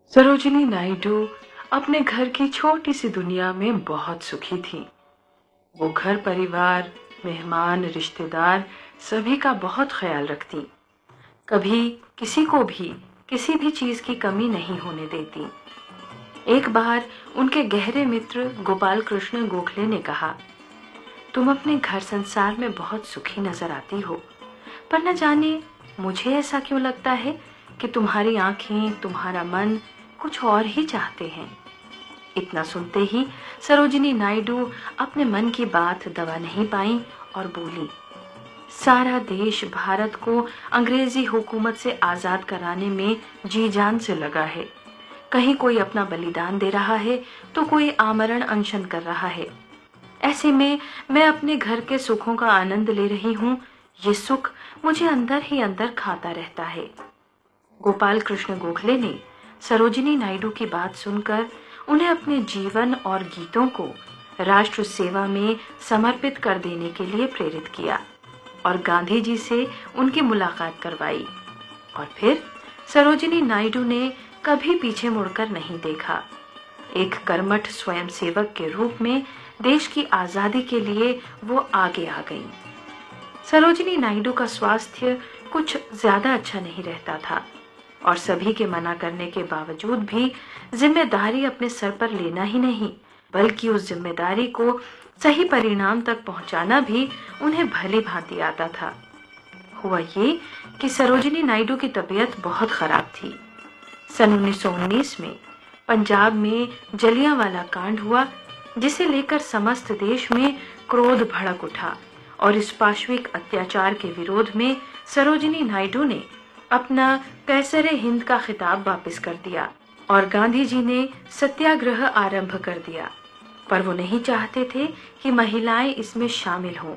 सरोजिनी नायडू अपने घर की छोटी सी दुनिया में बहुत सुखी थी। वो घर परिवार, मेहमान, रिश्तेदार सभी का बहुत ख्याल रखती। कभी किसी को भी किसी भी चीज की कमी नहीं होने देती। एक बार उनके गहरे मित्र गोपाल कृष्ण गोखले ने कहा, तुम अपने घर संसार में बहुत सुखी नजर आती हो, पर न जाने मुझे ऐसा क्यों लगता है कि तुम्हारी आंखें, तुम्हारा मन कुछ और ही चाहते हैं। इतना सुनते ही सरोजिनी नायडू अपने मन की बात दबा नहीं पाई और बोली, सारा देश भारत को अंग्रेजी हुकूमत से आजाद कराने में जी जान से लगा है। कहीं कोई अपना बलिदान दे रहा है तो कोई आमरण अनशन कर रहा है। ऐसे में मैं अपने घर के सुखों का आनंद ले रही हूँ। ये सुख मुझे अंदर ही अंदर खाता रहता है। गोपाल कृष्ण गोखले ने सरोजिनी नायडू की बात सुनकर उन्हें अपने जीवन और गीतों को राष्ट्र सेवा में समर्पित कर देने के लिए प्रेरित किया और गांधी जी से उनकी मुलाकात करवाई। और फिर सरोजिनी नायडू ने कभी पीछे मुड़कर नहीं देखा। एक कर्मठ स्वयंसेवक के रूप में देश की आजादी के लिए वो आगे आ गई। सरोजिनी नायडू का स्वास्थ्य कुछ ज्यादा अच्छा नहीं रहता था और सभी के मना करने के बावजूद भी जिम्मेदारी अपने सर पर लेना ही नहीं, बल्कि उस जिम्मेदारी को सही परिणाम तक पहुंचाना भी उन्हें भली भांति आता था। हुआ ये कि सरोजिनी नायडू की तबीयत बहुत खराब थी। सन 1919 में पंजाब में जलियांवाला कांड हुआ, जिसे लेकर समस्त देश में क्रोध भड़क उठा और इस पाशविक अत्याचार के विरोध में सरोजिनी नायडू ने अपना कैसरे हिंद का खिताब वापस कर दिया और गांधी जी ने सत्याग्रह आरंभ कर दिया। पर वो नहीं चाहते थे कि महिलाएं इसमें शामिल हों।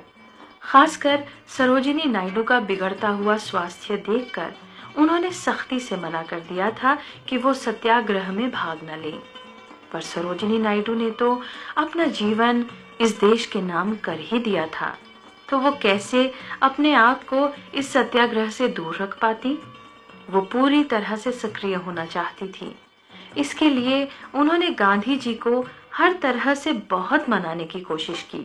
खासकर सरोजिनी नायडू का बिगड़ता हुआ स्वास्थ्य देखकर उन्होंने सख्ती से मना कर दिया था कि वो सत्याग्रह में भाग न लें। पर सरोजिनी नायडू ने तो अपना जीवन इस देश के नाम कर ही दिया था, तो वो कैसे अपने आप को इस सत्याग्रह से दूर रख पाती। वो पूरी तरह से सक्रिय होना चाहती थी। इसके लिए उन्होंने गांधी जी को हर तरह से बहुत मनाने की कोशिश की।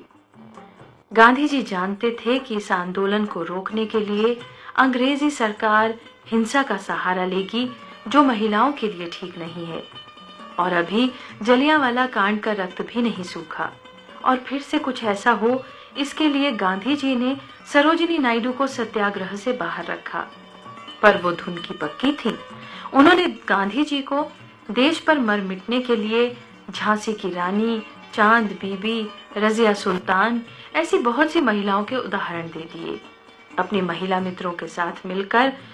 गांधी जी जानते थे कि इस आंदोलन को रोकने के लिए अंग्रेजी सरकार हिंसा का सहारा लेगी, जो महिलाओं के लिए ठीक नहीं है। और अभी जलियांवाला कांड का रक्त भी नहीं सूखा और फिर से कुछ ऐसा हो, इसके लिए गांधी जी ने सरोजिनी नायडू को सत्याग्रह से बाहर रखा। पर वो धुन की पक्की थी। उन्होंने गांधी जी को देश पर मर मिटने के लिए झांसी की रानी, चांद बीबी, रजिया सुल्तान ऐसी बहुत सी महिलाओं के उदाहरण दे दिए। अपनी महिला मित्रों के साथ मिलकर